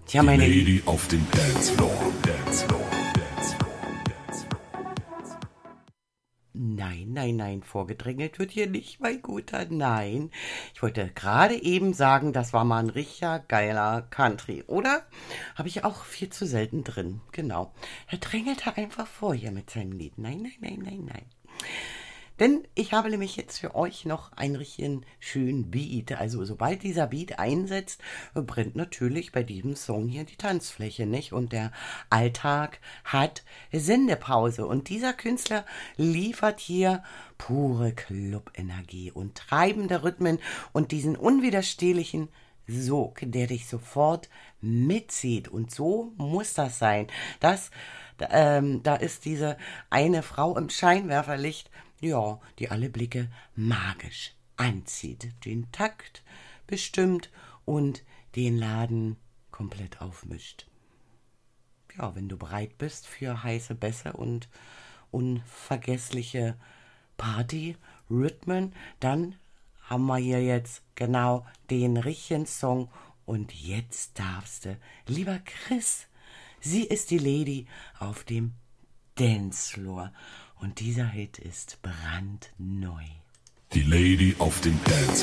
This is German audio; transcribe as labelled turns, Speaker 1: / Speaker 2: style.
Speaker 1: Tja,
Speaker 2: Die
Speaker 1: meine
Speaker 2: Lady auf dem Dancefloor.
Speaker 1: Nein, nein, nein, vorgedrängelt wird hier nicht, mein Guter, nein. Ich wollte gerade eben sagen, das war mal ein richtiger geiler Country, oder? Habe ich auch viel zu selten drin, genau. Er drängelte einfach vor hier mit seinem Lied. Nein, nein, nein, nein, nein. Denn ich habe nämlich jetzt für euch noch einen richtigen schönen Beat. Also sobald dieser Beat einsetzt, brennt natürlich bei diesem Song hier die Tanzfläche, nicht? Und der Alltag hat Sendepause. Und dieser Künstler liefert hier pure Club-Energie und treibende Rhythmen und diesen unwiderstehlichen Sog, der dich sofort mitzieht. Und so muss das sein. Da ist diese eine Frau im Scheinwerferlicht, ja, die alle Blicke magisch anzieht, den Takt bestimmt und den Laden komplett aufmischt. Ja, wenn du bereit bist für heiße Bässe und unvergessliche Party-Rhythmen, dann haben wir hier jetzt genau den richtigen Song. Und jetzt darfst du, lieber Chris, sie ist die Lady auf dem Dancefloor. Und dieser Hit ist brandneu.
Speaker 2: Die Lady auf dem Dancefloor.